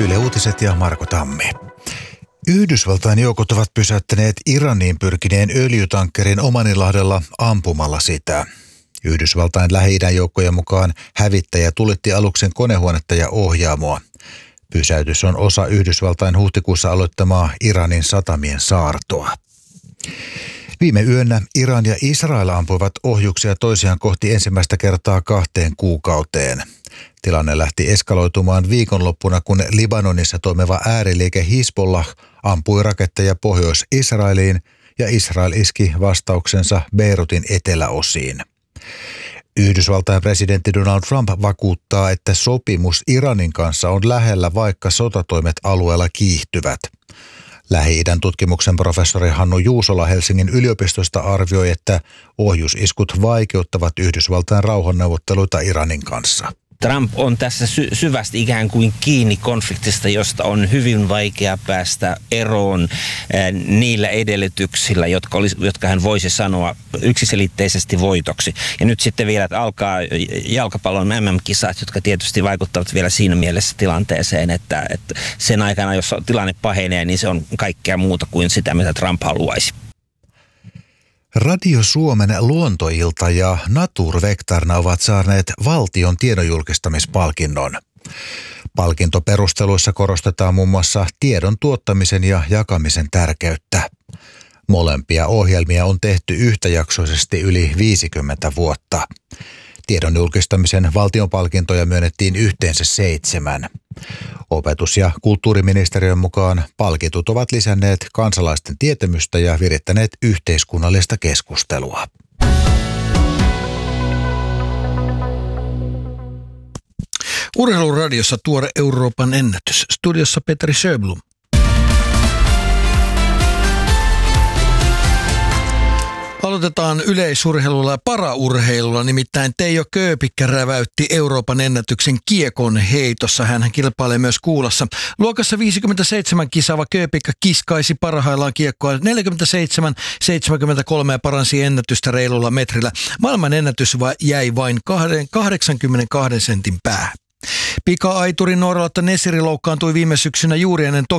Yle Uutiset ja Marko Tammi. Yhdysvaltain joukot ovat pysäyttäneet Iraniin pyrkineen öljytankkerin Omanilahdella ampumalla sitä. Yhdysvaltain Lähi-idän joukkojen mukaan hävittäjä tulitti aluksen konehuonetta ja ohjaamoa. Pysäytys on osa Yhdysvaltain huhtikuussa aloittamaa Iranin satamien saartoa. Viime yönä Iran ja Israel ampuivat ohjuksia toisiaan kohti ensimmäistä kertaa 2 kuukauteen. Tilanne lähti eskaloitumaan viikonloppuna, kun Libanonissa toimiva ääriliike Hizbollah ampui raketteja Pohjois-Israeliin ja Israel iski vastauksensa Beirutin eteläosiin. Yhdysvaltain presidentti Donald Trump vakuuttaa, että sopimus Iranin kanssa on lähellä, vaikka sotatoimet alueella kiihtyvät. Lähi-idän tutkimuksen professori Hannu Juusola Helsingin yliopistosta arvioi, että ohjusiskut vaikeuttavat Yhdysvaltain rauhanneuvotteluita Iranin kanssa. Trump on tässä syvästi ikään kuin kiinni konfliktista, josta on hyvin vaikea päästä eroon niillä edellytyksillä, jotka hän voisi sanoa yksiselitteisesti voitoksi. Ja nyt sitten vielä alkaa jalkapallon MM-kisat, jotka tietysti vaikuttavat vielä siinä mielessä tilanteeseen, että sen aikana, jos tilanne pahenee, niin se on kaikkea muuta kuin sitä, mitä Trump haluaisi. Radio Suomen Luontoilta ja Naturvektarna ovat saaneet valtion tiedonjulkistamispalkinnon. Palkintoperusteluissa korostetaan muun muassa tiedon tuottamisen ja jakamisen tärkeyttä. Molempia ohjelmia on tehty yhtäjaksoisesti yli 50 vuotta. Tiedon julkistamisen valtionpalkintoja myönnettiin yhteensä 7. Opetus- ja kulttuuriministeriön mukaan palkitut ovat lisänneet kansalaisten tietämystä ja virittäneet yhteiskunnallista keskustelua. Urheiluradiossa tuore Euroopan ennätys. Studiossa Petri Sjöblom. Aloitetaan yleisurheilulla ja paraurheilulla, nimittäin Teijo Kööpikkä räväytti Euroopan ennätyksen kiekon heitossa. Hän kilpailee myös kuulassa. Luokassa 57 kisaava Kööpikkä kiskaisi parhaillaan kiekkoa 47,73 ja paransi ennätystä reilulla metrillä. Maailman ennätys jäi vain 82 sentin päähän. Pika-aituri Nooralotta Nesiri loukkaantui viime syksynä juuri ennen